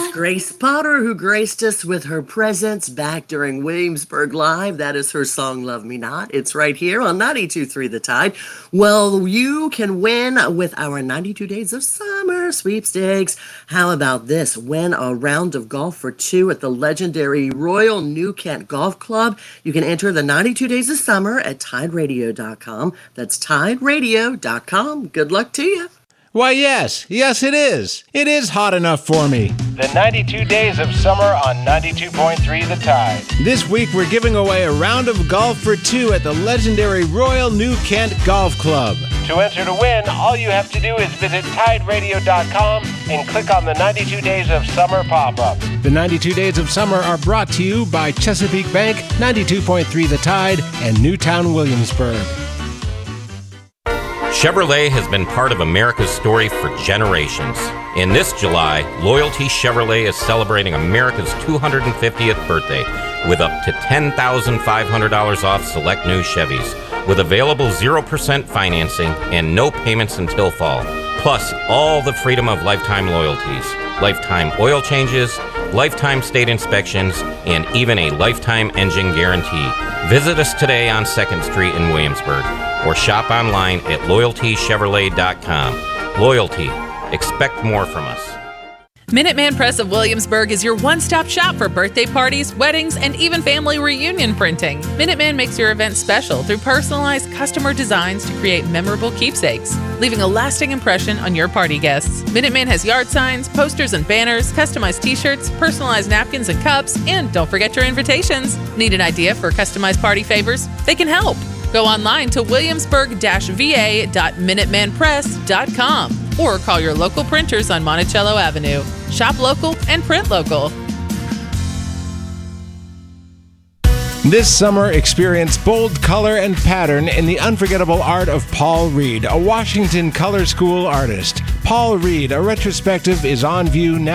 Grace Potter, who graced us with her presence back during Williamsburg Live. That is her song, Love Me Not. It's right here on 92.3 The Tide. Well, you can win with our 92 Days of Summer sweepstakes. How about this? Win a round of golf for two at the legendary Royal New Kent Golf Club. You can enter the 92 Days of Summer at TideRadio.com. That's TideRadio.com. Good luck to you. Why, yes, it is. It is hot enough for me. The 92 Days of Summer on 92.3 The Tide. This week we're giving away a round of golf for two at the legendary Royal New Kent Golf Club. To enter to win, all you have to do is visit TideRadio.com and click on the 92 Days of Summer pop-up. The 92 Days of Summer are brought to you by Chesapeake Bank, 92.3 The Tide, and Newtown Williamsburg. Chevrolet has been part of America's story for generations. In this July, Loyalty Chevrolet is celebrating America's 250th birthday with up to $10,500 off select new Chevys, with available 0% financing and no payments until fall, plus all the freedom of lifetime loyalties, lifetime oil changes, lifetime state inspections, and even a lifetime engine guarantee. Visit us today on 2nd Street in Williamsburg, or shop online at LoyaltyChevrolet.com. Loyalty. Expect more from us. Minuteman Press of Williamsburg is your one-stop shop for birthday parties, weddings, and even family reunion printing. Minuteman makes your event special through personalized customer designs to create memorable keepsakes, leaving a lasting impression on your party guests. Minuteman has yard signs, posters and banners, customized t-shirts, personalized napkins and cups, and don't forget your invitations. Need an idea for customized party favors? They can help. Go online to williamsburg-va.minutemanpress.com or call your local printers on Monticello Avenue. Shop local and print local. This summer, experience bold color and pattern in the unforgettable art of Paul Reed, a Washington Color School artist. Paul Reed, a retrospective, is on view now.